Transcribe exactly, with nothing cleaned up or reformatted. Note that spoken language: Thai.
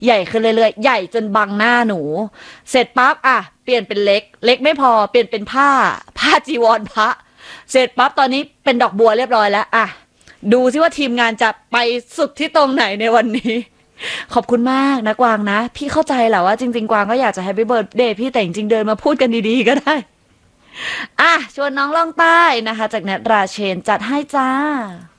ใหญ่ขึ้นเรื่อยๆใหญ่จนบังหน้าหนูเสร็จปั๊บอ่ะเปลี่ยนเป็นเล็กเล็กไม่พอเปลี่ยนเป็นผ้าผ้าจีวรพระเสร็จปั๊บตอนนี้เป็นดอกบัวเรียบร้อยแล้วอ่ะดูซิว่าทีมงานจะไปสุดที่ตรงไหนในวันนี้ขอบคุณมากนะกวางนะพี่เข้าใจแหละว่าจริงๆกวางก็อยากจะแฮปปี้เบิร์ธเดย์พี่แต่จริงๆเดินมาพูดกันดีๆก็ได้อ่ะชวนน้องล่องใต้นะคะจากแนทราเชนจัดให้จ้า